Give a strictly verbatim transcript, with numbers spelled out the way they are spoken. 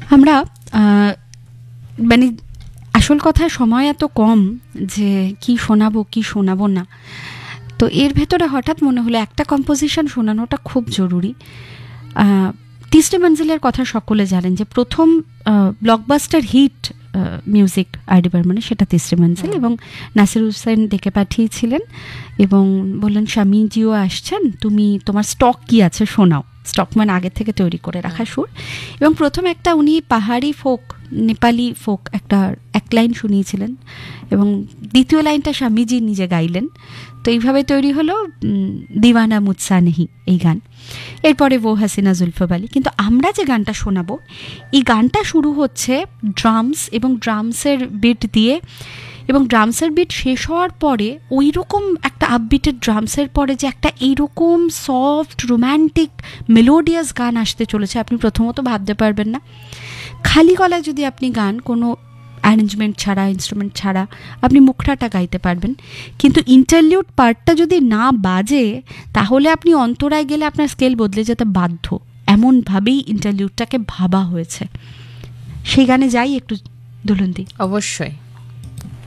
আমরা মানে আসল কথা সময় এত কম যে কি শোনাবো কি শোনাবো না, তো এর ভেতরে হঠাৎ মনে হলো একটা কম্পোজিশন শোনানোটা খুব জরুরি। তিসরে মঞ্জিলের কথা সকলে জানেন যে প্রথম ব্লকবাস্টার হিট মিউজিক আর ডি বর্মনের, সেটা তিসরে মঞ্জিল, এবং নাসির হুসেন ডেকে পাঠিয়েছিলেন এবং বললেন স্বামীজিও আসছেন, তুমি তোমার স্টক কি আছে শোনাও। স্টক মানে আগে থেকে তৈরি করে রাখা সুর, এবং প্রথম একটা উনি পাহাড়ি ফোক, নেপালি ফোক একটা এক লাইন শুনিয়েছিলেন এবং দ্বিতীয় লাইনটা স্বামীজি নিজে গাইলেন। তো এইভাবে তৈরি হলো দিওয়ানা মুঝসা নেহি এই গান। এরপরে ও হাসিনা জুলফাবালি। কিন্তু আমরা যে গানটা শোনাবো, এই গানটা শুরু হচ্ছে ড্রামস এবং ড্রামসের বিট দিয়ে, এবং ড্রামসের বিট শেষ হওয়ার পরে ওই রকম একটা আপবিটের ড্রামসের পরে যে একটা এইরকম সফট রোম্যান্টিক মেলোডিয়াস গান আসতে চলেছে, আপনি প্রথমত ভাবতে পারবেন না। খালি গলায় যদি আপনি গান, কোনো অ্যারেঞ্জমেন্ট ছাড়া, ইনস্ট্রুমেন্ট ছাড়া, আপনি মুখটাটা গাইতে পারবেন, কিন্তু ইন্টারলিউড পার্টটা যদি না বাজে তাহলে আপনি অন্তরায় গেলে আপনার স্কেল বদলে যেতে বাধ্য, এমনভাবেই ইন্টারলিউডটাকে ভাবা হয়েছে। সেই গানে যাই একটু দুলন্দি। অবশ্যই।